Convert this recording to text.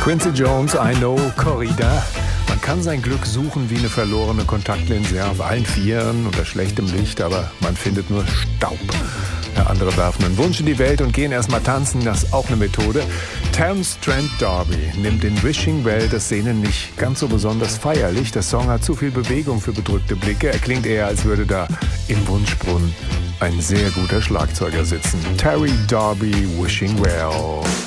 Quincy Jones, I Know, Corrida. Man kann sein Glück suchen wie eine verlorene Kontaktlinse, ja, auf allen Vieren unter schlechtem Licht, aber man findet nur Staub. Ja, andere werfen einen Wunsch in die Welt und gehen erstmal tanzen, das ist auch eine Methode. Terence Trent D'Arby nimmt in Wishing Well das Sehnen nicht ganz so besonders feierlich. Der Song hat zu viel Bewegung für bedrückte Blicke. Er klingt eher, als würde da im Wunschbrunnen ein sehr guter Schlagzeuger sitzen. Terry D'Arby, Wishing Well.